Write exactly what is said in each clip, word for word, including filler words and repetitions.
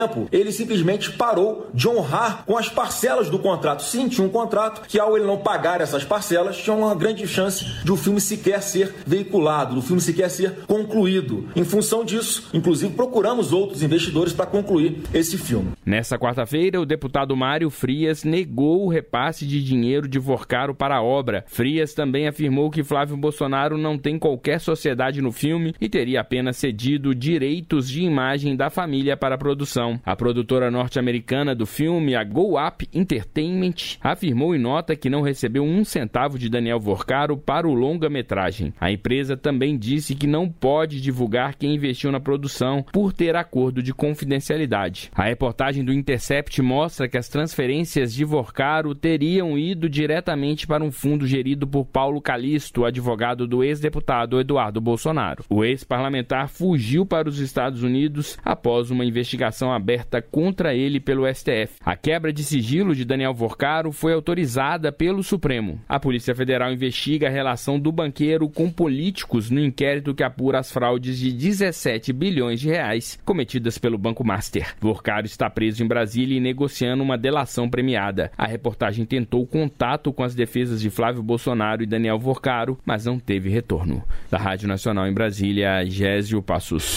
ele simplesmente parou de honrar com as parcelas do contrato. Sim, tinha um contrato que, ao ele não pagar essas parcelas, tinha uma grande chance de o filme sequer ser veiculado, do filme sequer ser concluído. Em função disso, inclusive, procuramos outros investidores para concluir esse filme. Nessa quarta-feira, o deputado Mário Frias negou o repasse de dinheiro de Vorcaro para a obra. Frias também afirmou que Flávio Bolsonaro não tem qualquer sociedade no filme e teria apenas cedido direitos de imagem da família para a produção. A produtora norte-americana do filme, a Go Up Entertainment, afirmou em nota que não recebeu um centavo de Daniel Vorcaro para o longa-metragem. A empresa também disse que não pode divulgar quem investiu na produção por ter acordo de confidencialidade. A reportagem do Intercept mostra que as transferências de Vorcaro teriam ido diretamente para um fundo gerido por Paulo Calixto, advogado do ex-deputado Eduardo Bolsonaro. O ex-parlamentar fugiu para os Estados Unidos após uma investigação aberta contra ele pelo S T F. A quebra de sigilo de Daniel Vorcaro foi autorizada pelo Supremo. A Polícia Federal investiga a relação do banqueiro com políticos no inquérito que apura as fraudes de dezessete bilhões de reais cometidas pelo Banco Master. Vorcaro está preso em Brasília e negociando uma delação premiada. A reportagem tentou contato com as defesas de Flávio Bolsonaro e Daniel Vorcaro, mas não teve retorno. Da Rádio Nacional em Brasília, Gésio Passos.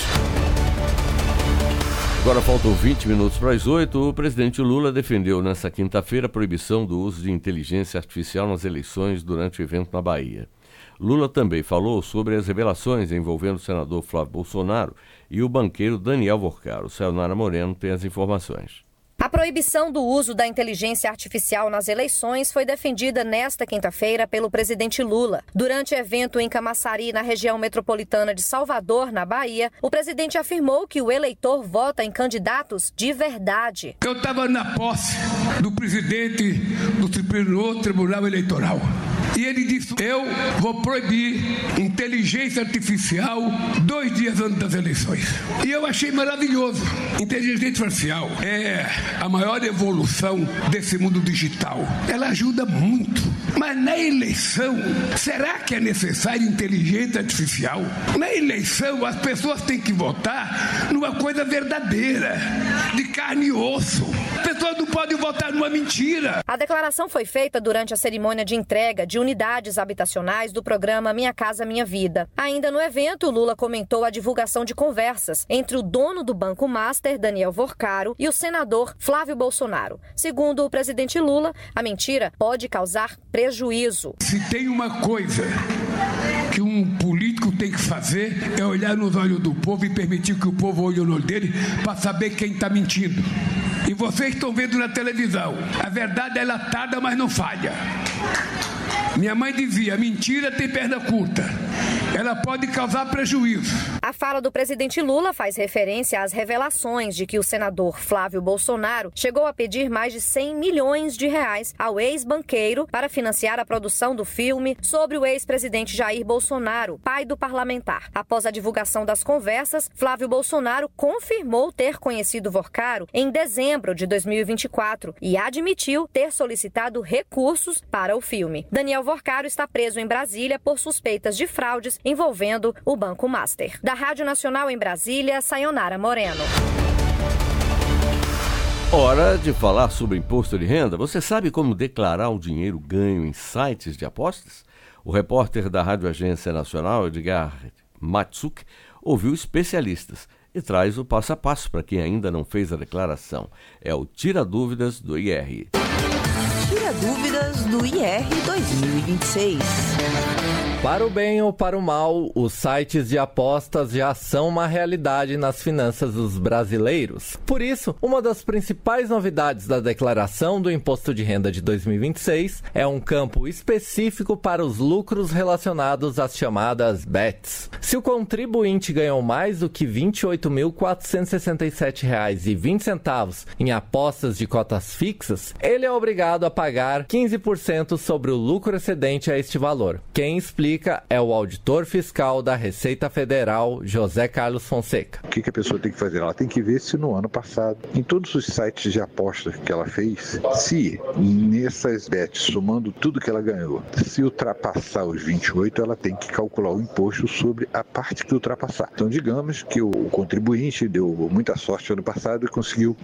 Agora faltam vinte minutos para as oito. O presidente Lula defendeu nesta quinta-feira a proibição do uso de inteligência artificial nas eleições durante o evento na Bahia. Lula também falou sobre as revelações envolvendo o senador Flávio Bolsonaro e o banqueiro Daniel Vorcaro. Sayonara Moreno tem as informações. A proibição do uso da inteligência artificial nas eleições foi defendida nesta quinta-feira pelo presidente Lula. Durante evento em Camaçari, na região metropolitana de Salvador, na Bahia, o presidente afirmou que o eleitor vota em candidatos de verdade. Eu estava na posse do presidente do Superior Tribunal Eleitoral. E ele disse, eu vou proibir inteligência artificial dois dias antes das eleições. E eu achei maravilhoso. Inteligência artificial é a maior evolução desse mundo digital. Ela ajuda muito. Mas na eleição, será que é necessária inteligência artificial? Na eleição, as pessoas têm que votar numa coisa verdadeira, de carne e osso. As pessoas não podem votar numa mentira. A declaração foi feita durante a cerimônia de entrega de unidades habitacionais do programa Minha Casa Minha Vida. Ainda no evento, Lula comentou a divulgação de conversas entre o dono do Banco Master, Daniel Vorcaro, e o senador Flávio Bolsonaro. Segundo o presidente Lula, a mentira pode causar prejuízo. Se tem uma coisa que um político tem que fazer é olhar nos olhos do povo e permitir que o povo olhe no olho dele para saber quem está mentindo. E vocês estão vendo na televisão. A verdade é latada, mas não falha. Minha mãe dizia, mentira tem perna curta. Ela pode causar prejuízo. A fala do presidente Lula faz referência às revelações de que o senador Flávio Bolsonaro chegou a pedir mais de cem milhões de reais ao ex-banqueiro para financiar a produção do filme sobre o ex-presidente Jair Bolsonaro, pai do parlamentar. Após a divulgação das conversas, Flávio Bolsonaro confirmou ter conhecido Vorcaro em dezembro de dois mil e vinte e quatro e admitiu ter solicitado recursos para o filme. Daniel Vorcaro está preso em Brasília por suspeitas de fraudes envolvendo o Banco Master. Da Rádio Nacional em Brasília, Sayonara Moreno. Hora de falar sobre imposto de renda. Você sabe como declarar o dinheiro ganho em sites de apostas? O repórter da Rádio Agência Nacional, Edgar Matsuk, ouviu especialistas e traz o passo a passo para quem ainda não fez a declaração. É o Tira Dúvidas do I R. Tira Dúvidas do I R dois mil e vinte e seis. Para o bem ou para o mal, os sites de apostas já são uma realidade nas finanças dos brasileiros. Por isso, uma das principais novidades da declaração do Imposto de Renda de dois mil e vinte e seis é um campo específico para os lucros relacionados às chamadas bets. Se o contribuinte ganhou mais do que vinte e oito mil quatrocentos e sessenta e sete reais e vinte centavos em apostas de cotas fixas, ele é obrigado a pagar quinze por cento sobre o lucro excedente a este valor. Quem explica explica é o auditor fiscal da Receita Federal, José Carlos Fonseca. O que, que a pessoa tem que fazer? Ela tem que ver se no ano passado, em todos os sites de apostas que ela fez, se nessas bets, somando tudo que ela ganhou, se ultrapassar os vinte e oito, ela tem que calcular o imposto sobre a parte que ultrapassar. Então, digamos que o contribuinte deu muita sorte ano passado e conseguiu